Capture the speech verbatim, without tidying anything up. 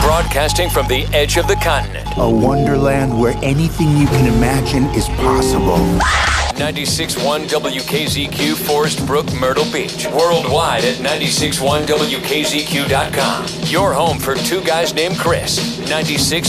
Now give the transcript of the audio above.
Broadcasting from the edge of the continent. A wonderland where anything you can imagine is possible. ninety-six point one W K Z Q, Forest Brook, Myrtle Beach. Worldwide at ninety-six point one W K Z Q dot com. Your home for two guys named Chris. ninety-six